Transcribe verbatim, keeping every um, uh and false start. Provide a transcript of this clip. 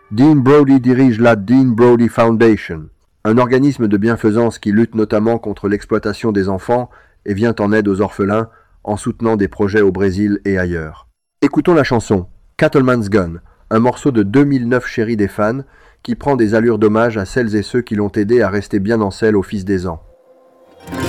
Dean Brody dirige la Dean Brody Foundation, un organisme de bienfaisance qui lutte notamment contre l'exploitation des enfants et vient en aide aux orphelins en soutenant des projets au Brésil et ailleurs. Écoutons la chanson Cattleman's Gun, un morceau de deux mille neuf Chéri des fans qui prend des allures d'hommage à celles et ceux qui l'ont aidé à rester bien en selle au fil des ans.